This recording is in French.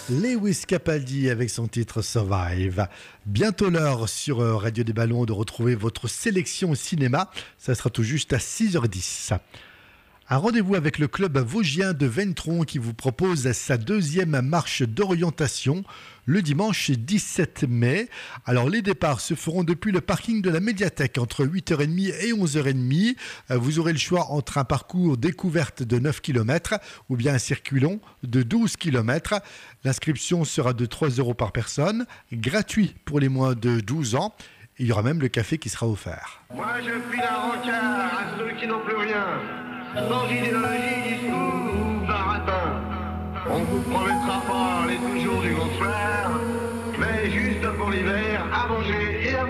Lewis Capaldi avec son titre Survive. Bientôt l'heure sur Radio des Ballons de retrouver votre sélection au cinéma. Ça sera tout juste à 6h10. Un rendez-vous avec le club vosgien de Ventron qui vous propose sa deuxième marche d'orientation le dimanche 17 mai. Alors les départs se feront depuis le parking de la médiathèque entre 8h30 et 11h30. Vous aurez le choix entre un parcours découverte de 9 km ou bien un circuit long de 12 km. L'inscription sera de 3 € par personne, gratuit pour les moins de 12 ans. Il y aura même le café qui sera offert. Moi je file un rencard à ceux qui n'ont plus rien. Sans idéologie, discours ou baratin. On vous promettra pas les toujours du bonsoir, mais juste pour l'hiver, à manger et à